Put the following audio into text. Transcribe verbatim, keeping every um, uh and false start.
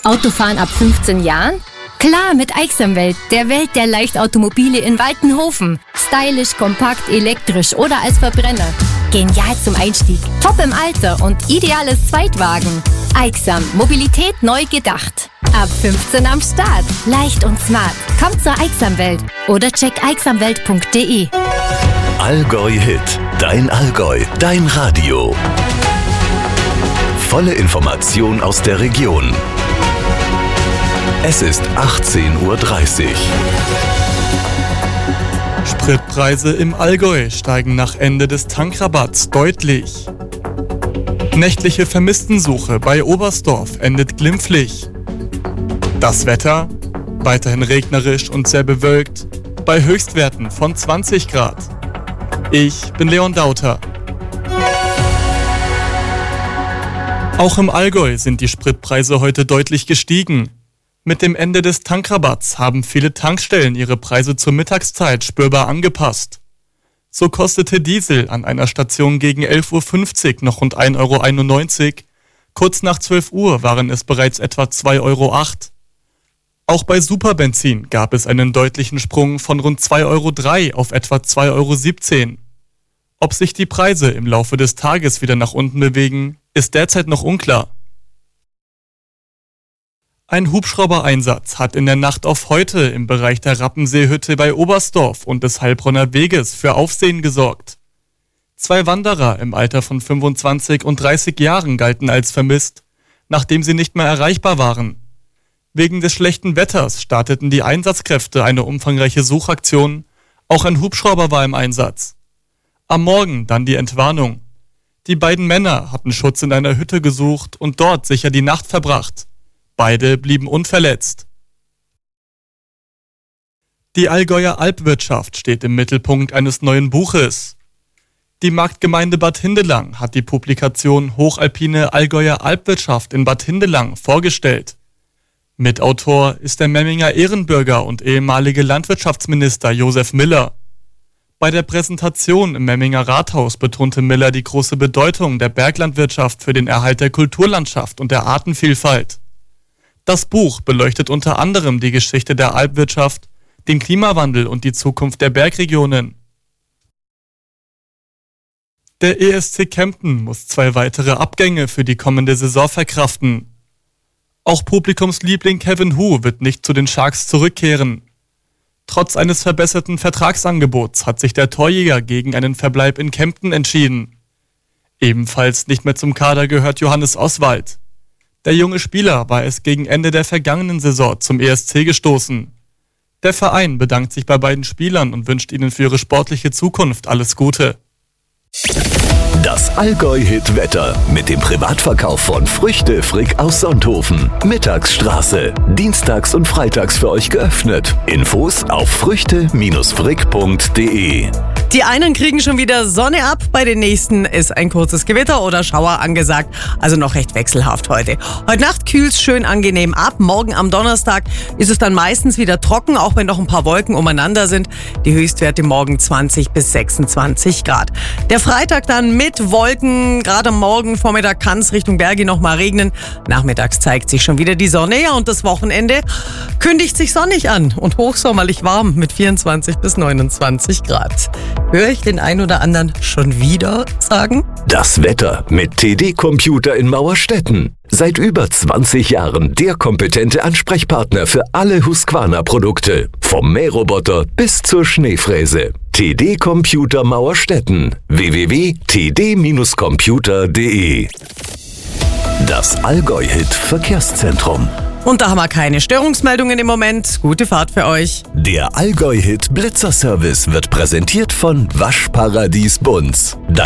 Autofahren ab fünfzehn Jahren? Klar, mit Aixamwelt, der Welt der Leichtautomobile in Waltenhofen. Stylisch, kompakt, elektrisch oder als Verbrenner. Genial zum Einstieg, top im Alter und ideales Zweitwagen. Aixam, Mobilität neu gedacht. Ab fünfzehn am Start. Leicht und smart. Kommt zur Aixamwelt oder check aixamwelt punkt de. Allgäu Hit. Dein Allgäu. Dein Radio. Volle Information aus der Region. Es ist achtzehn Uhr dreißig. Spritpreise im Allgäu steigen nach Ende des Tankrabatts deutlich. Nächtliche Vermisstensuche bei Oberstdorf endet glimpflich. Das Wetter? Weiterhin regnerisch und sehr bewölkt, bei Höchstwerten von zwanzig Grad. Ich bin Leon Dauter. Auch im Allgäu sind die Spritpreise heute deutlich gestiegen. Mit dem Ende des Tankrabatts haben viele Tankstellen ihre Preise zur Mittagszeit spürbar angepasst. So kostete Diesel an einer Station gegen elf Uhr fünfzig noch rund ein Euro einundneunzig, kurz nach zwölf Uhr waren es bereits etwa zwei Euro acht. Auch bei Superbenzin gab es einen deutlichen Sprung von rund zwei Euro drei auf etwa zwei Euro siebzehn. Ob sich die Preise im Laufe des Tages wieder nach unten bewegen, ist derzeit noch unklar. Ein Hubschraubereinsatz hat in der Nacht auf heute im Bereich der Rappenseehütte bei Oberstdorf und des Heilbronner Weges für Aufsehen gesorgt. Zwei Wanderer im Alter von fünfundzwanzig und dreißig Jahren galten als vermisst, nachdem sie nicht mehr erreichbar waren. Wegen des schlechten Wetters starteten die Einsatzkräfte eine umfangreiche Suchaktion, auch ein Hubschrauber war im Einsatz. Am Morgen dann die Entwarnung. Die beiden Männer hatten Schutz in einer Hütte gesucht und dort sicher die Nacht verbracht. Beide blieben unverletzt. Die Allgäuer Alpwirtschaft steht im Mittelpunkt eines neuen Buches. Die Marktgemeinde Bad Hindelang hat die Publikation Hochalpine Allgäuer Alpwirtschaft in Bad Hindelang vorgestellt. Mitautor ist der Memminger Ehrenbürger und ehemalige Landwirtschaftsminister Josef Miller. Bei der Präsentation im Memminger Rathaus betonte Miller die große Bedeutung der Berglandwirtschaft für den Erhalt der Kulturlandschaft und der Artenvielfalt. Das Buch beleuchtet unter anderem die Geschichte der Alpwirtschaft, den Klimawandel und die Zukunft der Bergregionen. Der E S C Kempten muss zwei weitere Abgänge für die kommende Saison verkraften. Auch Publikumsliebling Kevin Hu wird nicht zu den Sharks zurückkehren. Trotz eines verbesserten Vertragsangebots hat sich der Torjäger gegen einen Verbleib in Kempten entschieden. Ebenfalls nicht mehr zum Kader gehört Johannes Oswald. Der junge Spieler war es gegen Ende der vergangenen Saison zum E S C gestoßen. Der Verein bedankt sich bei beiden Spielern und wünscht ihnen für ihre sportliche Zukunft alles Gute. Das Allgäu-Hit-Wetter mit dem Privatverkauf von Früchte Frick aus Sonthofen. Mittagsstraße. Dienstags und freitags für euch geöffnet. Infos auf früchte frick punkt de. Die einen kriegen schon wieder Sonne ab, bei den nächsten ist ein kurzes Gewitter oder Schauer angesagt, also noch recht wechselhaft heute. Heute Nacht kühlt's schön angenehm ab, morgen am Donnerstag ist es dann meistens wieder trocken, auch wenn noch ein paar Wolken umeinander sind. Die Höchstwerte morgen zwanzig bis sechsundzwanzig Grad. Der Freitag dann mit Wolken, gerade am Morgen Vormittag kann es Richtung Berge noch mal regnen. Nachmittags zeigt sich schon wieder die Sonne, ja, und das Wochenende kündigt sich sonnig an und hochsommerlich warm mit vierundzwanzig bis neunundzwanzig Grad. Höre ich den einen oder anderen schon wieder sagen? Das Wetter mit T D Computer in Mauerstetten. Seit über zwanzig Jahren der kompetente Ansprechpartner für alle Husqvarna-Produkte. Vom Mähroboter bis zur Schneefräse. T D Computer Mauerstetten. w w w punkt t d computer punkt de. Das Allgäu-Hit Verkehrszentrum. Und da haben wir keine Störungsmeldungen im Moment. Gute Fahrt für euch. Der Allgäu-Hit Blitzerservice wird präsentiert von Waschparadies Bunz.